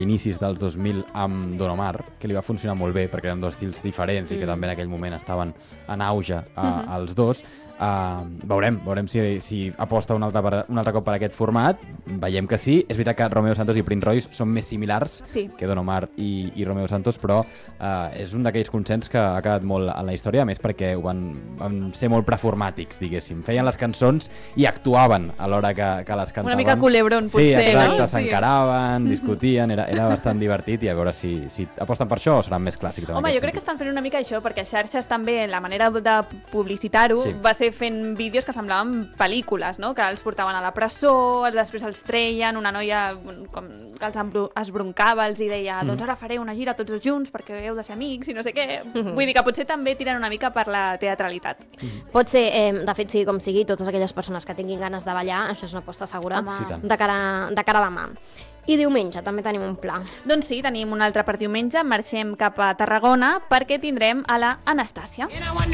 inicis dels 2000 amb Don Omar, que li va funcionar molt bé perquè eren dos estils diferents i que també en aquell moment estaven en auge els dos. Veurem si aposta un altre cop per aquest format. Veiem que sí. És veritat que Romeo Santos i Prince Royce són més similars que Don Omar i Romeo Santos, però és un d'aquells consens que ha quedat molt en la història, a més perquè van ser molt preformàtics, diguéssim. Feien les cançons i actuaven a l'hora que les cantaven. Una mica culebron, potser. Sí, exacte, s'encaraven, discutien, era bastant divertit, i a veure si aposten per això o seran més clàssics. Home, jo crec que estan fent una mica això, perquè xarxes també, la manera de publicitar-ho va ser fent vídeos que semblaven pel·lícules, no? Que els portaven a la presó, després els treien, una noia com que els esbroncava, els deia, doncs ara faré una gira tots junts perquè heu de ser amics i no sé què. Vull dir que potser també tiren una mica per la teatralitat. Pot ser, de fet, sigui com sigui, totes aquelles persones que tinguin ganes de ballar, això és una aposta segura de cara a demà. I diumenge també tenim un pla. Doncs sí, tenim un altre per diumenge. Marxem cap a Tarragona perquè tindrem a la Anastàcia.